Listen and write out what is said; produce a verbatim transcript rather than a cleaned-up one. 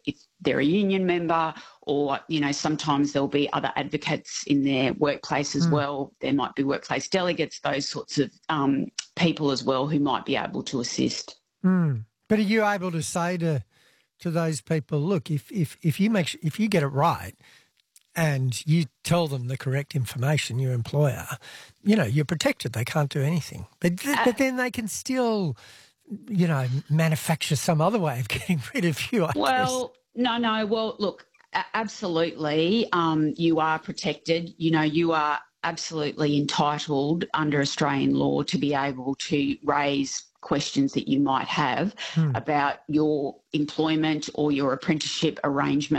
if they're a union member, or, you know, sometimes there'll be other advocates in their workplace as Mm. well. There might be workplace delegates, those sorts of um, people as well who might be able to assist. Mm. But are you able to say to to those people, look, if if if you make if you get it right and you tell them the correct information, your employer, you know, you're protected. They can't do anything. But th- Uh, but then they can still, you know, manufacture some other way of getting rid of you, I guess. Well, no, no. Well, look, a- absolutely, um, you are protected. You know, you are absolutely entitled under Australian law to be able to raise questions that you might have Hmm. about your employment or your apprenticeship arrangement.